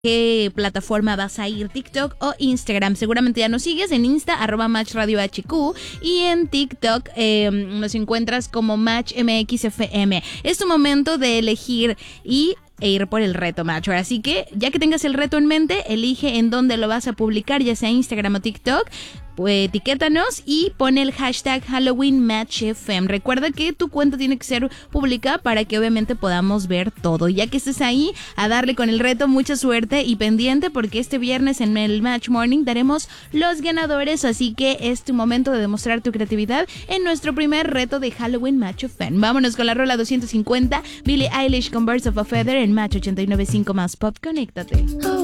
qué plataforma vas a ir, TikTok o Instagram. Seguramente ya nos sigues en Insta, @MatchRadioHQ, y en TikTok nos encuentras como MatchMXFM. Es tu momento de elegir e ir por el reto, macho. Así que, ya que tengas el reto en mente, elige en dónde lo vas a publicar, ya sea Instagram o TikTok. Pues etiquétanos y pon el hashtag HalloweenMatchFM. Recuerda que tu cuenta tiene que ser pública para que obviamente podamos ver todo. Ya que estés ahí, a darle con el reto, mucha suerte y pendiente, porque este viernes en el Match Morning daremos los ganadores. Así que es tu momento de demostrar tu creatividad en nuestro primer reto de Halloween MatchFM. Vámonos con la rola 250, Billie Eilish con Birds of a Feather en Match 89.5 más Pop. Conéctate.